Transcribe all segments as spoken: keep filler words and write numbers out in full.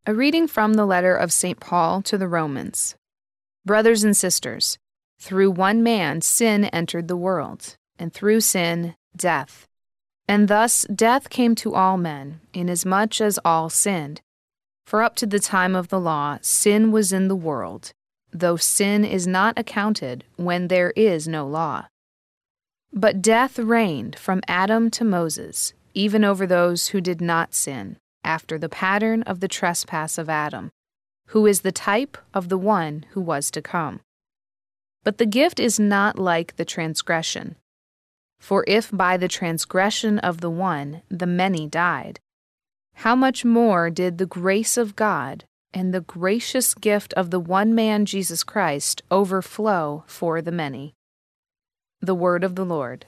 A reading from the letter of Saint Paul to the Romans. Brothers and sisters, through one man sin entered the world, and through sin death. And thus death came to all men, inasmuch as all sinned. For up to the time of the law, sin was in the world, though sin is not accounted when there is no law. But death reigned from Adam to Moses, even over those who did not sin, after the pattern of the trespass of Adam, who is the type of the one who was to come. But the gift is not like the transgression. For if by the transgression of the one the many died, how much more did the grace of God and the gracious gift of the one man Jesus Christ overflow for the many? The word of the Lord.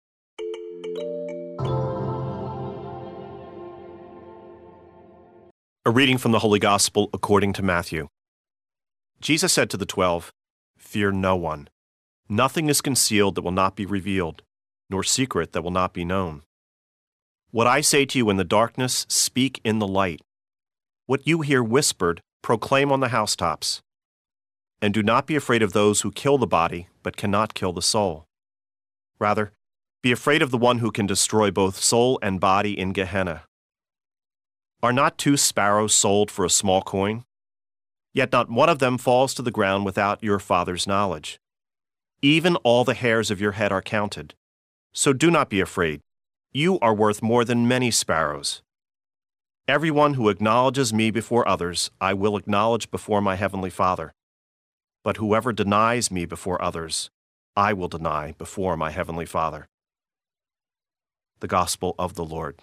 A reading from the Holy Gospel according to Matthew. Jesus said to the twelve, "Fear no one. Nothing is concealed that will not be revealed, nor secret that will not be known. What I say to you in the darkness, speak in the light. What you hear whispered, proclaim on the housetops. And do not be afraid of those who kill the body, but cannot kill the soul. Rather, be afraid of the one who can destroy both soul and body in Gehenna. Are not two sparrows sold for a small coin? Yet not one of them falls to the ground without your Father's knowledge. Even all the hairs of your head are counted. So do not be afraid. You are worth more than many sparrows. Everyone who acknowledges me before others, I will acknowledge before my heavenly Father. But whoever denies me before others, I will deny before my heavenly Father." The Gospel of the Lord.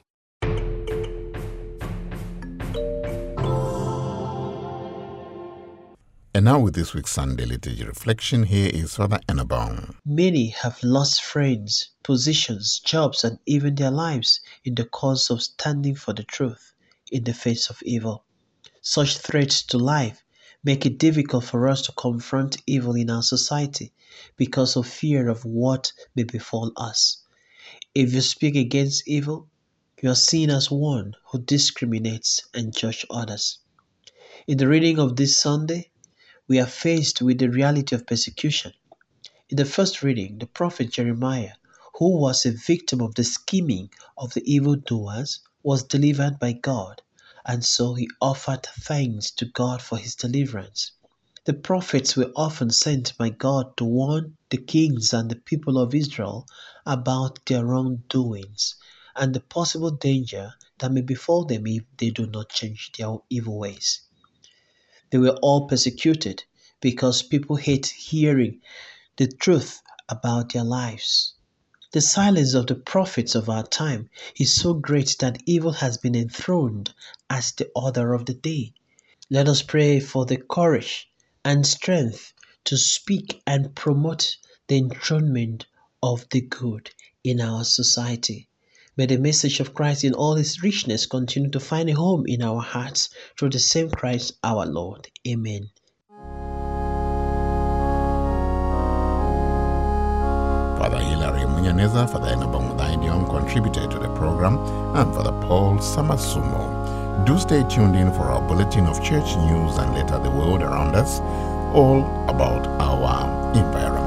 And now with this week's Sunday Liturgy Reflection, here is Father Enabong. Many have lost friends, positions, jobs, and even their lives in the cause of standing for the truth in the face of evil. Such threats to life make it difficult for us to confront evil in our society because of fear of what may befall us. If you speak against evil, you are seen as one who discriminates and judges others. In the reading of this Sunday, we are faced with the reality of persecution. In the first reading, the prophet Jeremiah, who was a victim of the scheming of the evildoers, was delivered by God, and so he offered thanks to God for his deliverance. The prophets were often sent by God to warn the kings and the people of Israel about their wrongdoings and the possible danger that may befall them if they do not change their evil ways. They were all persecuted because people hate hearing the truth about their lives. The silence of the prophets of our time is so great that evil has been enthroned as the order of the day. Let us pray for the courage and strength to speak and promote the enthronement of the good in our society. May the message of Christ in all its richness continue to find a home in our hearts through the same Christ our Lord. Amen. Father Hilary Munyaneza, Father Enabong Daidion contributed to the program, and Father Paul Samasumo. Do stay tuned in for our bulletin of church news and later the world around us, all about our environment.